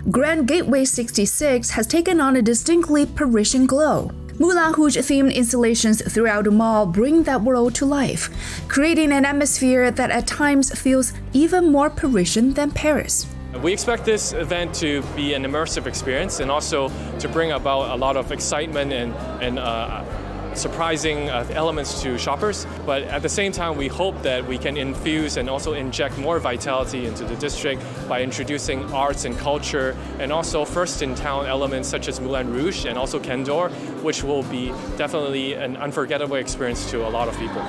Grand Gateway 66 has taken on a distinctly Parisian glow. Moulin Rouge-themed installations throughout the mall bring that world to life, creating an atmosphere that at times feels even more Parisian than Paris. We expect this event to be an immersive experience and also to bring about a lot of excitement and surprising elements to shoppers. But at the same time, we hope that we can infuse and also inject more vitality into the district by introducing arts and culture and also first-in-town elements such as Moulin Rouge and also Ken d'Or, which will be definitely an unforgettable experience to a lot of people.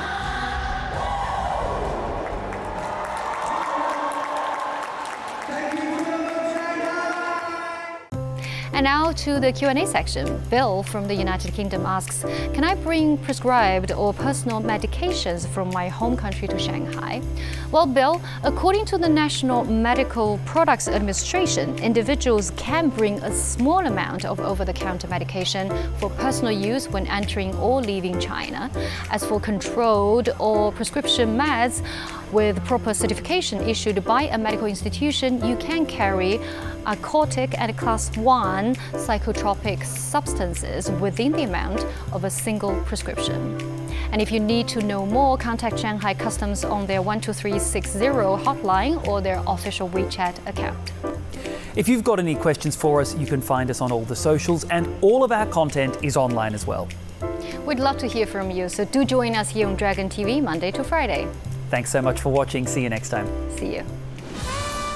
And now to the Q&A section. Bill from the United Kingdom asks, can I bring prescribed or personal medications from my home country to Shanghai? Well, Bill, according to the National Medical Products Administration, individuals can bring a small amount of over-the-counter medication for personal use when entering or leaving China. As for controlled or prescription meds with proper certification issued by a medical institution, you can carry narcotic and class 1 psychotropic substances within the amount of a single prescription. And if you need to know more, contact Shanghai Customs on their 12360 hotline or their official WeChat account. If you've got any questions for us, you can find us on all the socials, and all of our content is online as well. We'd love to hear from you, so do join us here on Dragon TV Monday to Friday. Thanks so much for watching. See you next time. See you.